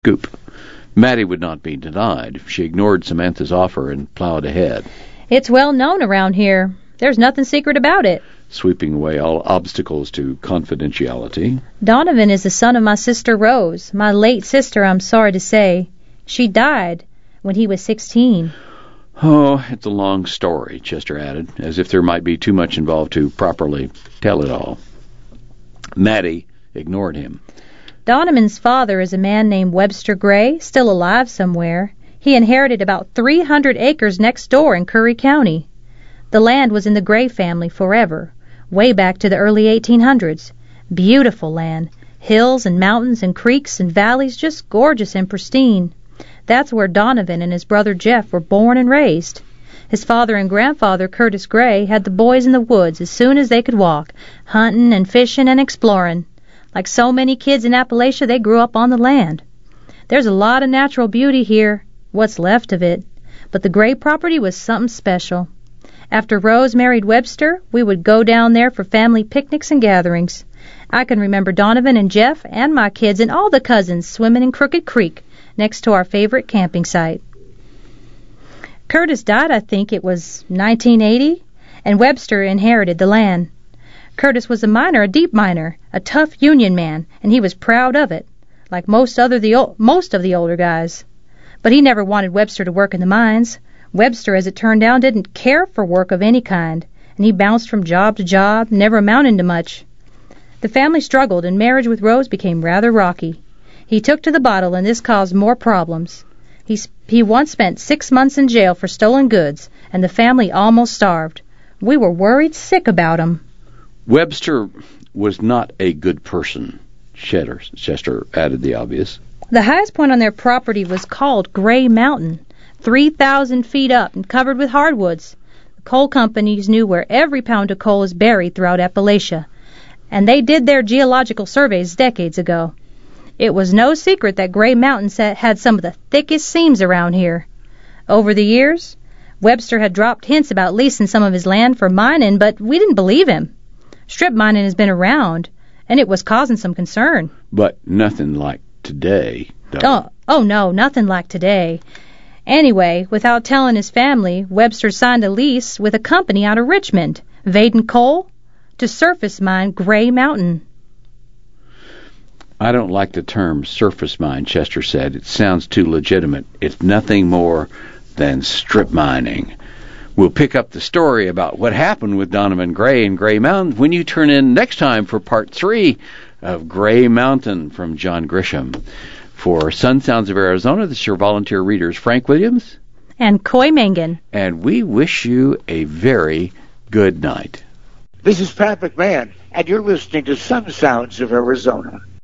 scoop. Mattie would not be denied. She ignored Samantha's offer and plowed ahead. It's well known around here. There's nothing secret about it. Sweeping away all obstacles to confidentiality. Donovan is the son of my sister Rose, my late sister, I'm sorry to say. She died when he was 16. Oh, it's a long story, Chester added, as if there might be too much involved to properly tell it all. Mattie ignored him. Donovan's father is a man named Webster Gray, still alive somewhere. He inherited about 300 acres next door in Curry County. The land was in the Gray family forever, way back to the early 1800s. Beautiful land, hills and mountains and creeks and valleys, just gorgeous and pristine. That's where Donovan and his brother Jeff were born and raised. His father and grandfather, Curtis Gray, had the boys in the woods as soon as they could walk, hunting and fishing and exploring. Like so many kids in Appalachia, they grew up on the land. There's a lot of natural beauty here, what's left of it, but the Gray property was something special. After Rose married Webster, we would go down there for family picnics and gatherings. I can remember Donovan and Jeff and my kids and all the cousins swimming in Crooked Creek next to our favorite camping site. Curtis died, I think it was 1980, and Webster inherited the land. Curtis was a miner, a deep miner, a tough union man, and he was proud of it, like most of the older guys. But he never wanted Webster to work in the mines. Webster, as it turned out, didn't care for work of any kind, and he bounced from job to job, never amounting to much. The family struggled, and marriage with Rose became rather rocky. He took to the bottle, and this caused more problems. He once spent 6 months in jail for stolen goods, and the family almost starved. We were worried sick about him. Webster was not a good person, Chester added the obvious. The highest point on their property was called Gray Mountain, 3,000 feet up and covered with hardwoods. The coal companies knew where every pound of coal is buried throughout Appalachia, and they did their geological surveys decades ago. It was no secret that Gray Mountain had some of the thickest seams around here. Over the years, Webster had dropped hints about leasing some of his land for mining, but we didn't believe him. Strip mining has been around, and it was causing some concern. But nothing like today. Oh no, nothing like today. Anyway, without telling his family, Webster signed a lease with a company out of Richmond, Vaden Coal, to surface mine Gray Mountain. I don't like the term surface mine, Chester said. It sounds too legitimate. It's nothing more than strip mining. We'll pick up the story about what happened with Donovan Gray and Gray Mountain when you turn in next time for part 3 of Gray Mountain from John Grisham. For Sun Sounds of Arizona, this is your volunteer readers, Frank Williams and Coy Mangan. And we wish you a very good night. This is Pat McMahon, and you're listening to Sun Sounds of Arizona.